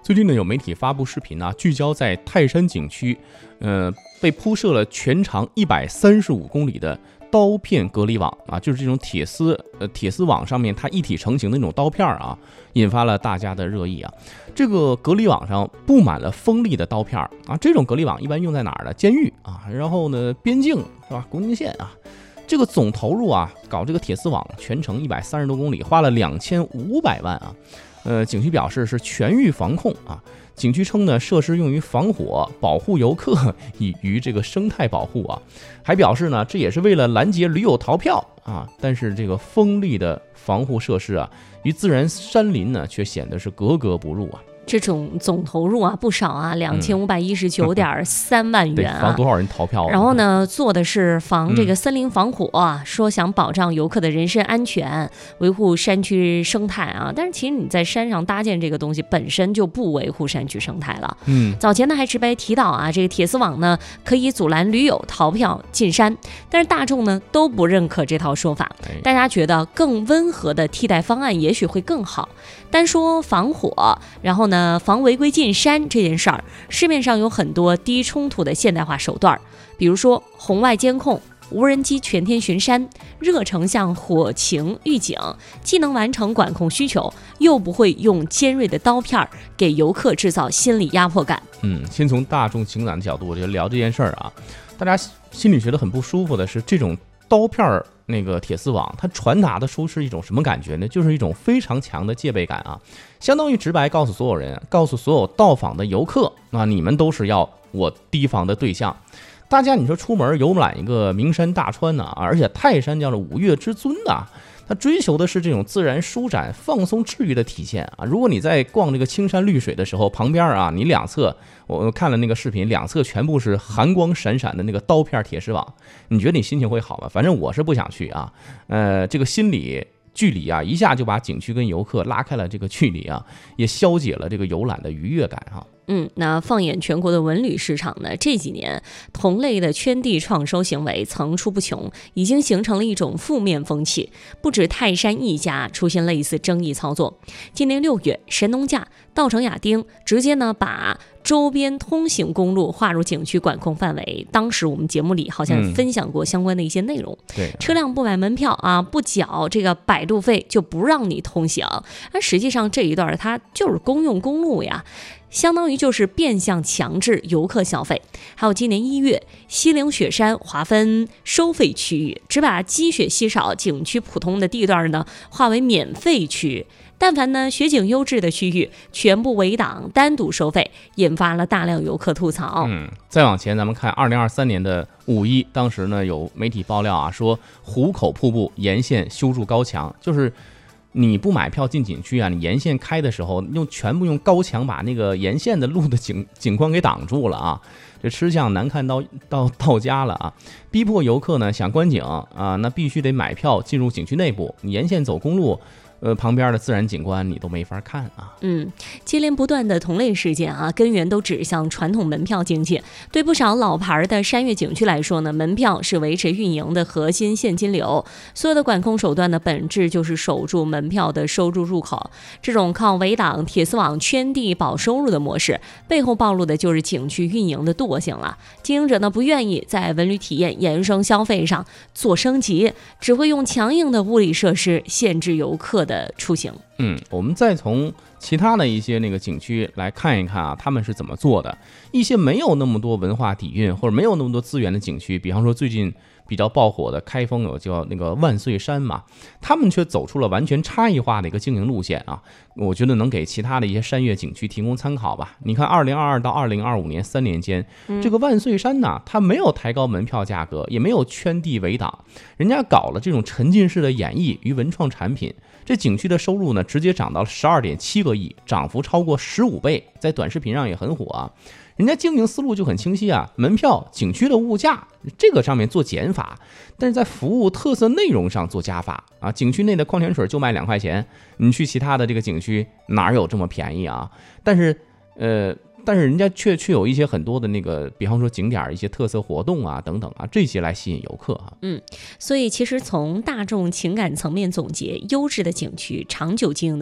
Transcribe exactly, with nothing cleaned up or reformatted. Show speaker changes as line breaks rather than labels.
最近呢，有媒体发布视频啊，聚焦在泰山景区，呃，被铺设了全长一百三十五公里的刀片隔离网啊，就是这种铁丝呃铁丝网上面它一体成型的那种刀片啊，引发了大家的热议啊。这个隔离网上布满了锋利的刀片啊，这种隔离网一般用在哪儿呢？监狱啊，然后呢，边境是吧？国境线啊。这个总投入啊，搞这个铁丝网全程一百三十多公里，花了两千五百万啊。呃，景区表示是全域防控啊。景区称呢，设施用于防火、保护游客，以于这个生态保护啊。还表示呢，这也是为了拦截驴友逃票啊。但是这个锋利的防护设施啊，与自然山林呢，却显得是格格不入啊。
这种总投入啊不少啊，两千五百一十九点三万元啊，
防多少人逃票啊？
然后呢，做的是防这个森林防火、啊嗯，说想保障游客的人身安全，维护山区生态啊。但是其实你在山上搭建这个东西本身就不维护山区生态了。
嗯，
早前呢还直白提到啊，这个铁丝网呢可以阻拦驴友逃票进山，但是大众呢都不认可这套说法，大家觉得更温和的替代方案也许会更好。单说防火，然后呢防违规进山这件事儿，市面上有很多低冲突的现代化手段，比如说红外监控、无人机全天巡山、热成像火情预警，既能完成管控需求，又不会用尖锐的刀片给游客制造心理压迫感。
嗯，先从大众情感的角度，我就聊这件事儿啊，大家心里觉得很不舒服的是，这种刀片那个铁丝网，它传达的出是一种什么感觉呢？就是一种非常强的戒备感啊，相当于直白告诉所有人，告诉所有到访的游客啊，你们都是要我提防的对象。大家你说出门游览一个名山大川呢、啊，而且泰山叫做五岳之尊呐、啊，它追求的是这种自然舒展、放松、治愈的体现啊。如果你在逛这个青山绿水的时候，旁边啊，你两侧我看了那个视频，两侧全部是寒光闪闪的那个刀片铁丝网，你觉得你心情会好吗？反正我是不想去啊。呃，这个心理距离啊，一下就把景区跟游客拉开了这个距离啊，也消解了这个游览的愉悦感哈、啊。
嗯，那放眼全国的文旅市场呢，这几年同类的圈地创收行为层出不穷，已经形成了一种负面风气。不止泰山一家出现类似争议操作。今年六月，神农架、稻城亚丁直接呢把周边通行公路划入景区管控范围。当时我们节目里好像分享过相关的一些内容。
嗯、对，
车辆不买门票啊，不缴这个摆渡费就不让你通行。而实际上这一段它就是公用公路呀。相当于就是变相强制游客消费。还有今年一月，西岭雪山划分收费区域，只把积雪稀少、景区普通的地段呢划为免费区。但凡呢雪景优质的区域，全部围挡单独收费，引发了大量游客吐槽。
嗯，再往前咱们看二零二三年的五一，当时呢有媒体爆料啊，说湖口瀑布沿线修筑高墙，就是你不买票进景区啊，你沿线开的时候用全部用高墙把那个沿线的路的景景观给挡住了啊，这吃相难看到到到家了啊！逼迫游客呢想观景啊，那必须得买票进入景区内部，你沿线走公路。呃，旁边的自然景观你都没法看啊。
嗯，接连不断的同类事件啊，根源都指向传统门票经济。对不少老牌的山岳景区来说呢，门票是维持运营的核心现金流。所有的管控手段的本质就是守住门票的收入入口。这种靠围挡、铁丝网圈地保收入的模式，背后暴露的就是景区运营的惰性了。经营者呢不愿意在文旅体验、衍生消费上做升级，只会用强硬的物理设施限制游客的出行。
嗯，我们再从其他的一些那个景区来看一看啊，他们是怎么做的。一些没有那么多文化底蕴或者没有那么多资源的景区，比方说最近比较爆火的开封有叫那个万岁山嘛，他们却走出了完全差异化的一个经营路线啊，我觉得能给其他的一些山岳景区提供参考吧。你看二零二二到二零二五年三年间，这个万岁山呢，它没有抬高门票价格，也没有圈地围挡，人家搞了这种沉浸式的演绎与文创产品。这景区的收入呢，直接涨到了十二点七个亿，涨幅超过十五倍，在短视频上也很火啊。人家经营思路就很清晰啊，门票、景区的物价这个上面做减法，但是在服务特色内容上做加法啊。景区内的矿泉水就卖两块钱，你去其他的这个景区哪有这么便宜啊？但是，呃。但是人家却却有一些很多的那个，比方说景点一些特色活动啊等等啊，这些来吸引游客啊。
嗯，所以其实从大众情感层面总结，优质的景区长久经营的